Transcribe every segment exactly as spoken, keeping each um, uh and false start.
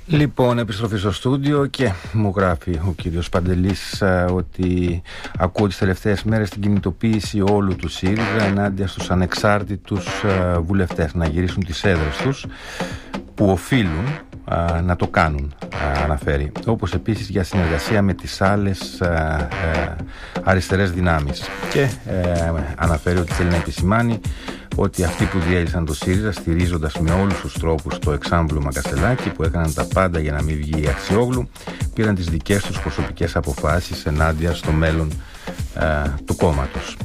Λοιπόν, επιστροφή στο στούντιο και μου γράφει ο κύριος Παντελής α, ότι ακούω τις τελευταίες μέρες την κινητοποίηση όλου του ΣΥΡΙΖΑ ενάντια στους ανεξάρτητους α, βουλευτές να γυρίσουν τις έδρες τους που οφείλουν α, να το κάνουν, α, αναφέρει, όπως επίσης για συνεργασία με τις άλλες α, α, αριστερές δυνάμεις και α, αναφέρει ότι θέλει να επισημάνει ότι αυτοί που διέλυσαν το ΣΥΡΙΖΑ, στηρίζοντας με όλους τους τρόπους το εξάμπλωμα Κασελάκη, που έκαναν τα πάντα για να μην βγει η Αξιόγλου, πήραν τις δικές τους προσωπικές αποφάσεις ενάντια στο μέλλον ε, του κόμματος.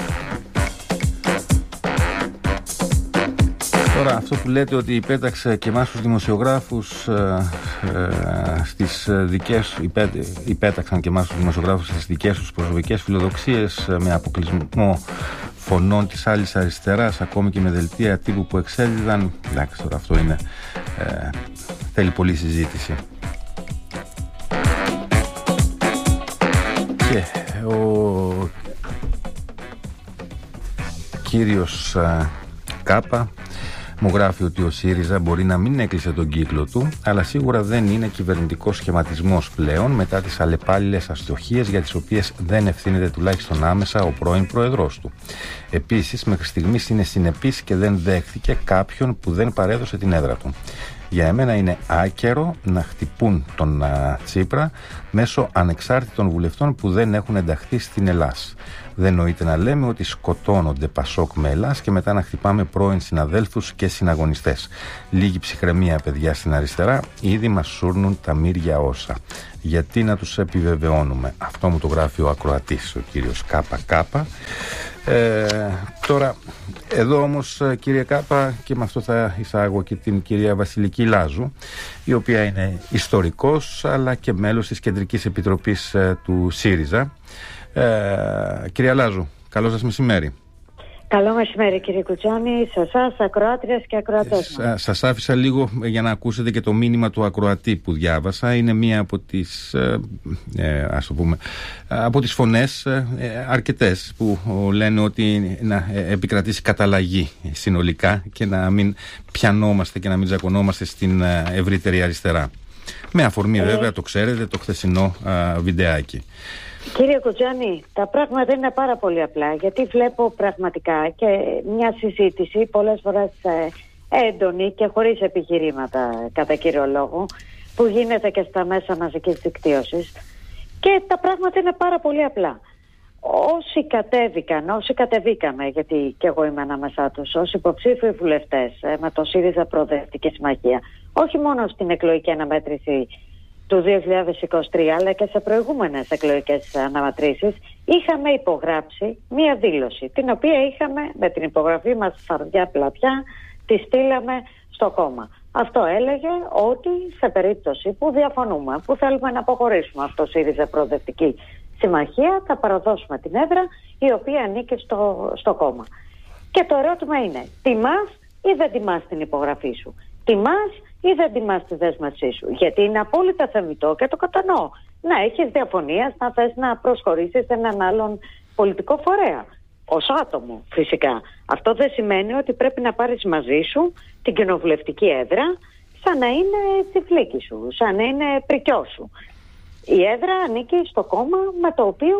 Τώρα, αυτό που λέτε ότι υπέταξε και εμάς τους δημοσιογράφους ε, ε, στις δικές, υπέ, υπέταξαν και εμάς τους δημοσιογράφους στις δικές τους προσωπικές φιλοδοξίες ε, με αποκλεισμό φωνών της άλλης αριστεράς, ακόμη και με δελτία τύπου που εξέδιδαν. Εντάξει, τώρα αυτό είναι ε, θέλει πολλή συζήτηση. Και ο κύριος ε, Κάπα μου γράφει ότι ο ΣΥΡΙΖΑ μπορεί να μην έκλεισε τον κύκλο του, αλλά σίγουρα δεν είναι κυβερνητικός σχηματισμός πλέον μετά τις αλλεπάλληλες αστοχίες για τις οποίες δεν ευθύνεται τουλάχιστον άμεσα ο πρώην πρόεδρος του. Επίσης, μέχρι στιγμής είναι συνεπής και δεν δέχθηκε κάποιον που δεν παρέδωσε την έδρα του. Για εμένα είναι άκερο να χτυπούν τον α, Τσίπρα μέσω ανεξάρτητων βουλευτών που δεν έχουν ενταχθεί στην Ελλάς. Δεν νοείται να λέμε ότι σκοτώνονται Πασόκ με Ελλάς και μετά να χτυπάμε πρώην συναδέλφους και συναγωνιστές. Λίγη ψυχραιμία, παιδιά, στην αριστερά, ήδη μας σούρνουν τα μύρια όσα. Γιατί να τους επιβεβαιώνουμε? Αυτό μου το γράφει ο ακροατής, ο κύριος Κάπα Κάπα. Ε, τώρα, εδώ όμως, κύριε Κάπα, και με αυτό θα εισάγω και την κυρία Βασιλική Λάζου, η οποία είναι ιστορικός αλλά και μέλος της Κεντρικής Επιτροπής ε, του ΣΥΡΙΖΑ. Ε, κυρία Λάζου, καλό σας μεσημέρι. Καλό μεσημέρι, κύριε Κουτσάνη, σε εσάς, ακροάτριες και ακροατές μας. Σας άφησα λίγο για να ακούσετε και το μήνυμα του ακροατή που διάβασα. Είναι μία από τις, ε, ας το πούμε, από τις φωνές ε, αρκετές που λένε ότι να επικρατήσει καταλλαγή συνολικά και να μην πιανόμαστε και να μην τζακωνόμαστε στην ευρύτερη αριστερά. Με αφορμή, ε... βέβαια, το ξέρετε, το χθεσινό α, βιντεάκι. Κύριε Κουτζάνη, τα πράγματα είναι πάρα πολύ απλά, γιατί βλέπω πραγματικά και μια συζήτηση πολλές φορές ε, έντονη και χωρίς επιχειρήματα κατά κύριο λόγο, που γίνεται και στα μέσα μαζικής δικτύωσης, και τα πράγματα είναι πάρα πολύ απλά. Όσοι κατέβηκαν, όσοι κατεβήκαμε, γιατί και εγώ είμαι ανάμεσά τους, ως υποψήφιοι βουλευτές ε, με το ΣΥΡΙΖΑ Προοδευτική Συμμαχία, όχι μόνο στην εκλογική αναμέτρηση του δύο χιλιάδες είκοσι τρία, αλλά και σε προηγούμενες εκλογικές αναμετρήσεις, είχαμε υπογράψει μία δήλωση, την οποία είχαμε με την υπογραφή μας φαρδιά πλατιά, τη στείλαμε στο κόμμα. Αυτό έλεγε ότι σε περίπτωση που διαφωνούμε, που θέλουμε να αποχωρήσουμε από το ΣΥΡΙΖΑ Προοδευτική Συμμαχία, θα παραδώσουμε την έδρα η οποία ανήκει στο, στο κόμμα. Και το ερώτημα είναι, τιμάς ή δεν τιμάς την υπογραφή σου? Τιμάς ή δεν τιμάς τη δέσμευσή σου? Γιατί είναι απόλυτα θεμιτό και το κατανοώ να έχεις διαφωνία, να θες να προσχωρήσεις σε έναν άλλον πολιτικό φορέα. Ως άτομο, φυσικά. Αυτό δεν σημαίνει ότι πρέπει να πάρεις μαζί σου την κοινοβουλευτική έδρα σαν να είναι τσιφλίκι σου, σαν να είναι πρικιό σου. Η έδρα ανήκει στο κόμμα με το οποίο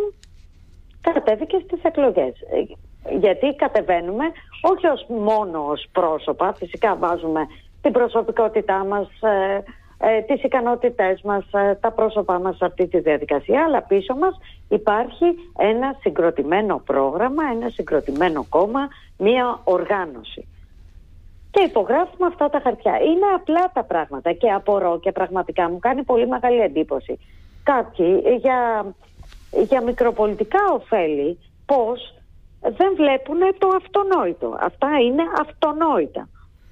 κατέβηκε στις εκλογές. Γιατί κατεβαίνουμε όχι ως μόνο ως πρόσωπα, φυσικά βάζουμε την προσωπικότητά μας, ε, ε, τις ικανότητές μας, ε, τα πρόσωπά μας σε αυτή τη διαδικασία, αλλά πίσω μας υπάρχει ένα συγκροτημένο πρόγραμμα, ένα συγκροτημένο κόμμα, μία οργάνωση. Και υπογράφουμε αυτά τα χαρτιά. Είναι απλά τα πράγματα και απορώ και πραγματικά μου κάνει πολύ μεγάλη εντύπωση κάποιοι για, για μικροπολιτικά ωφέλη πώς δεν βλέπουν το αυτονόητο. Αυτά είναι αυτονόητα.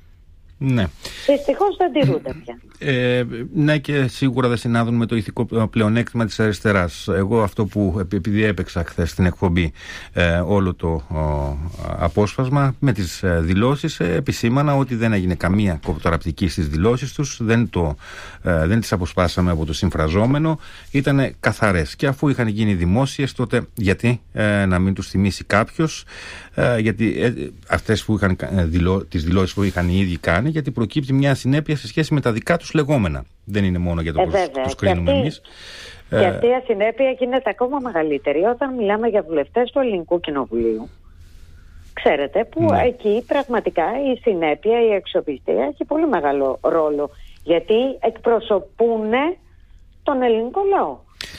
Ναι. Δυστυχώς δεν τηρούνται πια. Ε, ναι, και σίγουρα δεν συνάδουν με το ηθικό πλεονέκτημα της αριστεράς. Εγώ αυτό που, επειδή έπαιξα χθες στην εκπομπή ε, όλο το ο, απόσπασμα με τις ε, δηλώσεις, ε, επισήμανα ότι δεν έγινε καμία κοπτοραπτική στις δηλώσεις τους, δεν, το, ε, δεν τις αποσπάσαμε από το συμφραζόμενο, ήταν καθαρές. Και αφού είχαν γίνει δημόσιες, τότε γιατί ε, να μην τους θυμίσει κάποιος, ε, γιατί ε, αυτές που είχαν, δηλώ, τις δηλώσεις που είχαν οι ίδιοι κάνει, γιατί προκύπτει μια ασυνέπεια σε σχέση με τα δικά τους λεγόμενα. Δεν είναι μόνο για το ε, πώς τους κρίνουμε εμείς. Και αυτή η ασυνέπεια γίνεται ακόμα μεγαλύτερη όταν μιλάμε για βουλευτές του Ελληνικού Κοινοβουλίου. Ξέρετε, που ναι. εκεί πραγματικά η συνέπεια, η αξιοπιστία έχει πολύ μεγάλο ρόλο. Γιατί εκπροσωπούν τον ελληνικό λαό.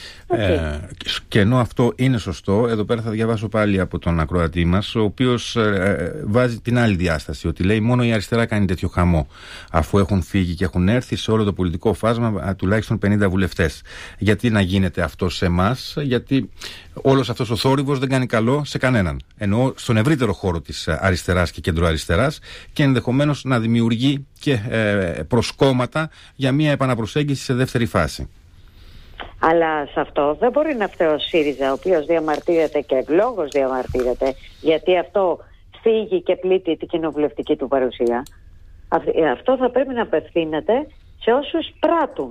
Ε, και ενώ αυτό είναι σωστό, εδώ πέρα θα διαβάσω πάλι από τον ακροατή μας, ο οποίος ε, βάζει την άλλη διάσταση, ότι λέει μόνο η αριστερά κάνει τέτοιο χαμό, αφού έχουν φύγει και έχουν έρθει σε όλο το πολιτικό φάσμα α, τουλάχιστον πενήντα βουλευτές. Γιατί να γίνεται αυτό σε εμάς? Γιατί όλος αυτός ο θόρυβος δεν κάνει καλό σε κανέναν. Εννοώ στον ευρύτερο χώρο της αριστεράς και κεντροαριστεράς, και ενδεχομένως να δημιουργεί και ε, προσκόμματα για μια επαναπροσέγγιση σε δεύτερη φάση. Αλλά σε αυτό δεν μπορεί να φταίει ο ΣΥΡΙΖΑ, ο οποίος διαμαρτύρεται και ευλόγως διαμαρτύρεται, γιατί αυτό φύγει και πλήττει την κοινοβουλευτική του παρουσία. Αυτό θα πρέπει να απευθύνεται σε όσους πράττουν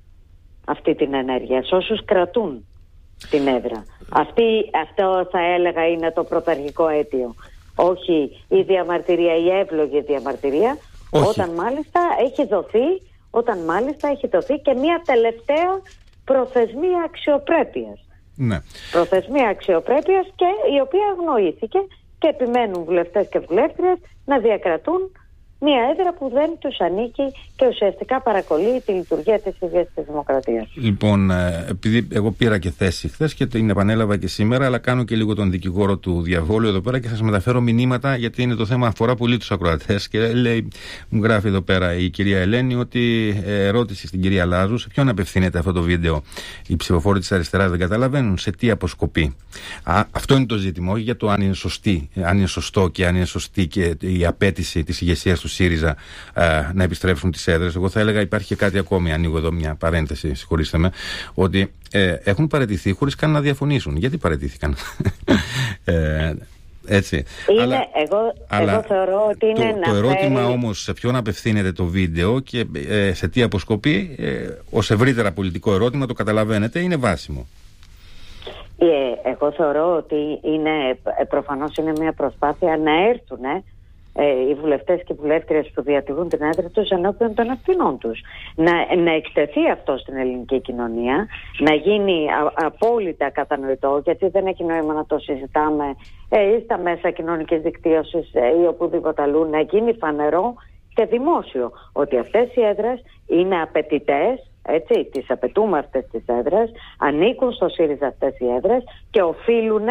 αυτή την ενέργεια, σε όσους κρατούν την έδρα. Αυτή, αυτό θα έλεγα είναι το πρωταρχικό αίτιο. Όχι η διαμαρτυρία, η εύλογη διαμαρτυρία, όχι. όταν μάλιστα έχει δοθεί, όταν μάλιστα έχει δοθεί και μια τελευταία προθεσμία αξιοπρέπειας. Ναι. Προθεσμία αξιοπρέπειας και η οποία αγνοήθηκε, και επιμένουν βουλευτές και βουλεύτριες να διακρατούν μια έδρα που δεν τους ανήκει και ουσιαστικά παρακολεί τη λειτουργία της ίδιας της δημοκρατίας. Λοιπόν, επειδή εγώ πήρα και θέση χθες και την επανέλαβα και σήμερα, αλλά κάνω και λίγο τον δικηγόρο του διαβόλου εδώ πέρα και σας μεταφέρω μηνύματα, γιατί είναι το θέμα, αφορά πολύ τους ακροατές. Και λέει, μου γράφει εδώ πέρα η κυρία Ελένη ότι ε, ρώτησε στην κυρία Λάζου σε ποιον απευθύνεται αυτό το βίντεο. Οι ψηφοφόροι της αριστεράς δεν καταλαβαίνουν σε τι αποσκοπεί. Α, αυτό είναι το ζήτημα, όχι για το αν είναι, σωστή, αν είναι σωστό και αν είναι σωστή και η απέτηση της ηγεσίας του ΣΥΡΙΖΑ ε, να επιστρέψουν τις έδρες. Εγώ θα έλεγα υπάρχει και κάτι ακόμη, ανοίγω εδώ μια παρένθεση, συγχωρήστε με, ότι ε, έχουν παραιτηθεί χωρίς καν να διαφωνήσουν. Γιατί παραιτήθηκαν? ε, έτσι. Είναι, αλλά, εγώ, αλλά εγώ θεωρώ ότι είναι το, να το ερώτημα φέρει... όμως σε ποιον απευθύνεται το βίντεο και ε, σε τι αποσκοπεί, ε, ως ευρύτερα πολιτικό ερώτημα, το καταλαβαίνετε, είναι βάσιμο. Ε, εγώ θεωρώ ότι είναι, προφανώς είναι μια προσπάθεια να έρθουν ε, ε, οι βουλευτές και οι βουλεύτριες που διατηρούν την έδρα τους ενώπιον των ευθυνών τους. Να, να εκτεθεί αυτό στην ελληνική κοινωνία, να γίνει α, απόλυτα κατανοητό, γιατί δεν έχει νόημα να το συζητάμε ε, ή στα μέσα κοινωνικής δικτύωσης ε, ή οπουδήποτε αλλού, να γίνει φανερό και δημόσιο ότι αυτές οι έδρες είναι απαιτητές. Έτσι, τις απαιτούμε αυτές τις έδρες, ανήκουν στο ΣΥΡΙΖΑ αυτές οι έδρες και οφείλουν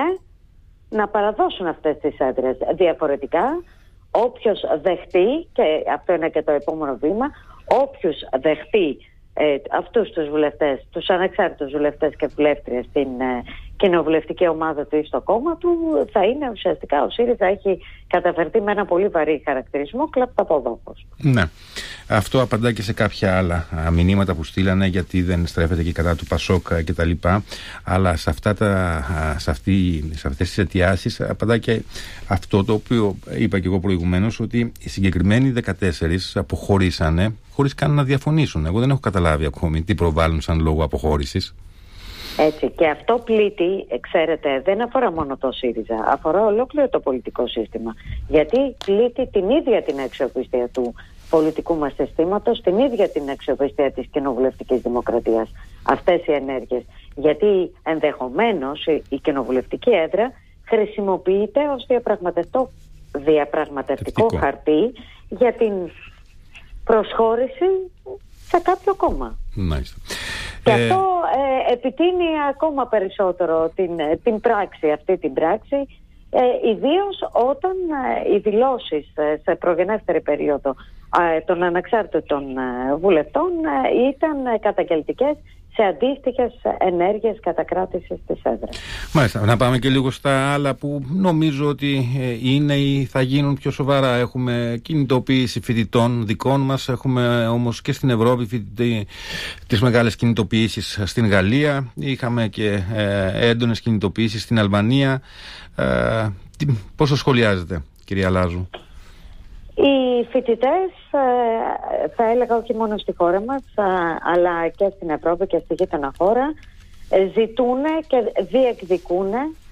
να παραδώσουν αυτές τις έδρες. Διαφορετικά, όποιος δεχτεί, και αυτό είναι και το επόμενο βήμα, όποιος δεχτεί ε, αυτούς τους βουλευτές, τους ανεξάρτητους βουλευτές και βουλεύτριες στην ε, κοινοβουλευτική ομάδα του ή στο κόμμα του, θα είναι ουσιαστικά ο ΣΥΡΙΖΑ έχει καταφερθεί με ένα πολύ βαρύ χαρακτηρισμό κλαπταποδόχος. Ναι. Αυτό απαντά και σε κάποια άλλα μηνύματα που στείλανε, γιατί δεν στρέφεται και κατά του ΠΑΣΟΚ κτλ. Αλλά σε, αυτά τα, σε, αυτή, σε αυτές τις αιτιάσεις απαντά και αυτό το οποίο είπα και εγώ προηγουμένως, ότι οι συγκεκριμένοι δεκατέσσερις αποχωρήσανε χωρίς καν να διαφωνήσουν. Εγώ δεν έχω καταλάβει ακόμη τι προβάλλουν σαν λόγο αποχώρησης. Έτσι, και αυτό πλήττει, ξέρετε, δεν αφορά μόνο το ΣΥΡΙΖΑ, αφορά ολόκληρο το πολιτικό σύστημα. Γιατί πλήττει την ίδια την αξιοπιστία του πολιτικού μας συστήματος, την ίδια την αξιοπιστία της κοινοβουλευτικής δημοκρατίας, αυτές οι ενέργειες. Γιατί ενδεχομένως η κοινοβουλευτική έδρα χρησιμοποιείται ως διαπραγματευτικό, διαπραγματευτικό Τευτικό. χαρτί για την προσχώρηση σε κάποιο κόμμα. Μάλιστα. Και ε... αυτό ε, επιτείνει ακόμα περισσότερο την, την πράξη, αυτή την πράξη, ε, ιδίως όταν ε, οι δηλώσεις ε, σε προγενέστερη περίοδο ε, των ανεξάρτητων ε, βουλευτών ε, ήταν ε, καταγγελτικές σε αντίστοιχες ενέργειες κατακράτησης της έδρας. Μάλιστα. Να πάμε και λίγο στα άλλα που νομίζω ότι είναι ή θα γίνουν πιο σοβαρά. Έχουμε κινητοποίηση φοιτητών δικών μας, έχουμε όμως και στην Ευρώπη φοιτητή, τις μεγάλες κινητοποιήσεις στην Γαλλία, είχαμε και ε, έντονες κινητοποιήσεις στην Αλβανία. Ε, τι, πώς το σχολιάζετε, κυρία Λάζου? Οι φοιτητές, θα έλεγα όχι μόνο στη χώρα μας, αλλά και στην Ευρώπη και στη γείτονα χώρα, ζητούν και διεκδικούν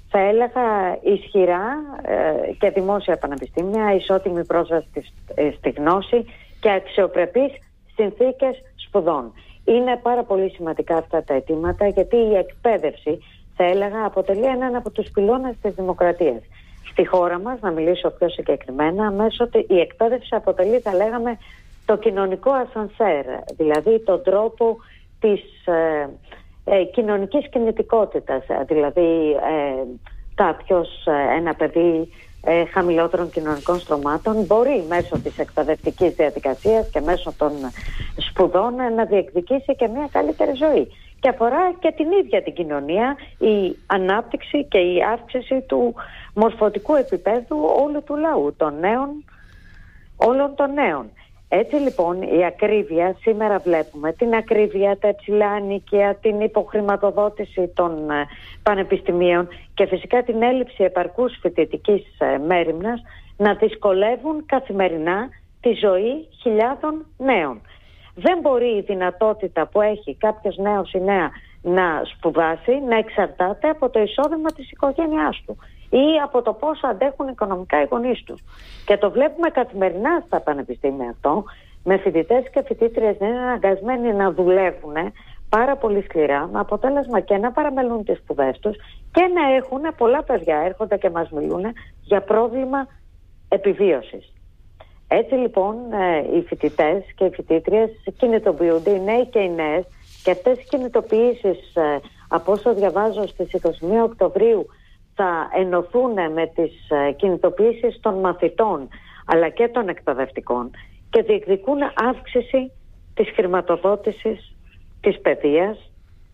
θα έλεγα ισχυρά ε, και δημόσια πανεπιστήμια, ισότιμη πρόσβαση στη, ε, στη γνώση και αξιοπρεπείς συνθήκες σπουδών. Είναι πάρα πολύ σημαντικά αυτά τα αιτήματα, γιατί η εκπαίδευση, θα έλεγα, αποτελεί έναν από τους πυλώνες της δημοκρατίας. Στη χώρα μας, να μιλήσω πιο συγκεκριμένα, μέσω η εκπαίδευση αποτελεί, θα λέγαμε, το κοινωνικό ασανσέρ, δηλαδή τον τρόπο της ε, ε, κοινωνικής κινητικότητας, δηλαδή ε, κάποιος, ε, ένα παιδί ε, χαμηλότερων κοινωνικών στρωμάτων μπορεί μέσω της εκπαιδευτικής διαδικασίας και μέσω των σπουδών ε, να διεκδικήσει και μια καλύτερη ζωή. Και αφορά και την ίδια την κοινωνία, η ανάπτυξη και η αύξηση του μορφωτικού επίπεδου όλου του λαού, των νέων, όλων των νέων. Έτσι λοιπόν η ακρίβεια, σήμερα βλέπουμε την ακρίβεια, τα υψηλά ενοίκια, την υποχρηματοδότηση των ε, πανεπιστημίων και φυσικά την έλλειψη επαρκούς φοιτητικής ε, μέριμνας να δυσκολεύουν καθημερινά τη ζωή χιλιάδων νέων. Δεν μπορεί η δυνατότητα που έχει κάποιος νέος ή νέα να σπουδάσει να εξαρτάται από το εισόδημα της οικογένειάς του ή από το πόσο αντέχουν οικονομικά οι γονείς τους. Και το βλέπουμε καθημερινά στα πανεπιστήμια αυτό, με φοιτητές και φοιτήτριες να είναι αναγκασμένοι να δουλεύουν πάρα πολύ σκληρά, με αποτέλεσμα και να παραμελούν τις σπουδές τους και να έχουν, πολλά παιδιά έρχονται και μας μιλούν για πρόβλημα επιβίωσης. Έτσι λοιπόν οι φοιτητές και οι φοιτήτριες κινητοποιούνται, οι νέοι και οι νέες, και αυτές οι κινητοποιήσεις, από όσο διαβάζω, στις είκοσι μία Οκτωβρίου θα ενωθούν με τις κινητοποιήσεις των μαθητών αλλά και των εκπαιδευτικών και διεκδικούν αύξηση της χρηματοδότησης της παιδείας,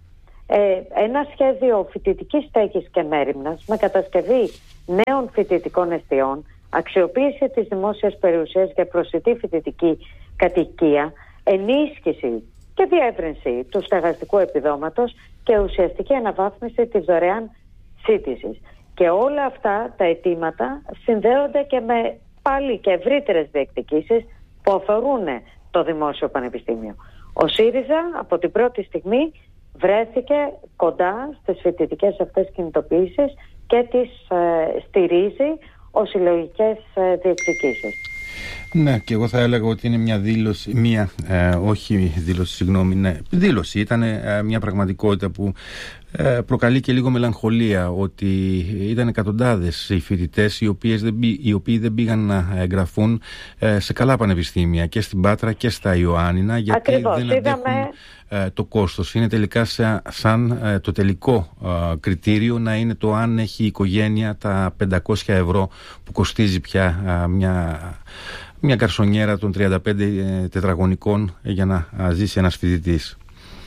ε, ένα σχέδιο φοιτητικής στέγης και μέριμνας με κατασκευή νέων φοιτητικών εστιών, αξιοποίηση της δημόσιας περιουσίας για προσιτή φοιτητική κατοικία, ενίσχυση και διεύρυνση του στεγαστικού επιδόματος και ουσιαστική αναβάθμιση της δωρεάν σύντησης. Και όλα αυτά τα αιτήματα συνδέονται και με πάλι και ευρύτερες διεκδικήσεις που αφορούν το δημόσιο πανεπιστήμιο. Ο ΣΥΡΙΖΑ από την πρώτη στιγμή βρέθηκε κοντά στις φοιτητικές αυτές κινητοποιήσεις και τις ε, στηρίζει ως συλλογικές ε, διεκδικήσεις. Ναι, και εγώ θα έλεγα ότι είναι μια δήλωση, μια, ε, όχι δήλωση, συγγνώμη, ναι, δήλωση, ήταν ε, μια πραγματικότητα που ε, προκαλεί και λίγο μελαγχολία, ότι ήταν εκατοντάδες οι φοιτητές οι, οποίες δεν, οι οποίοι δεν πήγαν να εγγραφούν ε, σε καλά πανεπιστήμια και στην Πάτρα και στα Ιωάννινα, γιατί Ακριβώς, δεν αντέχουν είδαμε... ε, το κόστος. Είναι τελικά σαν, σαν ε, το τελικό ε, κριτήριο να είναι το αν έχει η οικογένεια τα πεντακόσια ευρώ που κοστίζει πια ε, μια... μια καρσονιέρα των τριάντα πέντε ε, τετραγωνικών για να α, ζήσει ένας φοιτητής.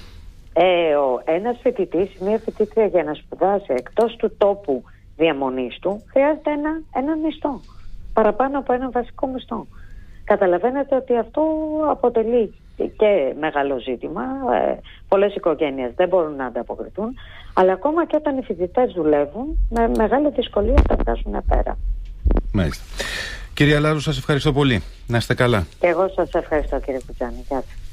Ε, ο, ένας φοιτητής, μια φοιτήτρια για να σπουδάσει εκτός του τόπου διαμονής του χρειάζεται ένα, ένα μισθό, παραπάνω από ένα βασικό μισθό. Καταλαβαίνετε ότι αυτό αποτελεί και μεγάλο ζήτημα. Ε, πολλές οικογένειες δεν μπορούν να ανταποκριθούν, αλλά ακόμα και όταν οι φοιτητές δουλεύουν, με μεγάλη δυσκολία θα φτάσουν πέρα. Μάλιστα. Κυρία Λάρου, σας ευχαριστώ πολύ. Να είστε καλά. Και εγώ σας ευχαριστώ, κύριε Κουτζάνη. Γεια σας.